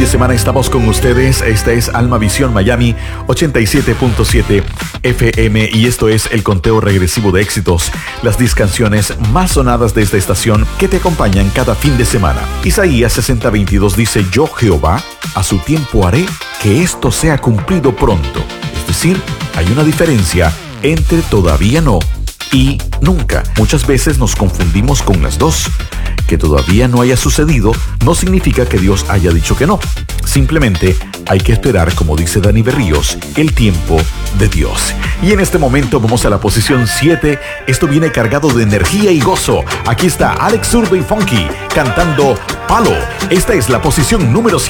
de semana estamos con ustedes. Esta es Alma Visión Miami 87.7 FM y esto es el conteo regresivo de éxitos, las 10 canciones más sonadas de esta estación que te acompañan cada fin de semana. Isaías 60:22 dice: yo Jehová, a su tiempo haré que esto sea cumplido pronto. Es decir, hay una diferencia entre todavía no y nunca. Muchas veces nos confundimos con las dos. Que todavía no haya sucedido no significa que Dios haya dicho que no. Simplemente hay que esperar, como dice Dani Berríos, el tiempo de Dios. Y en este momento vamos a la posición 7. Esto viene cargado de energía y gozo. Aquí está Alex Zurdo y Funky cantando Palo. Esta es la posición número 7.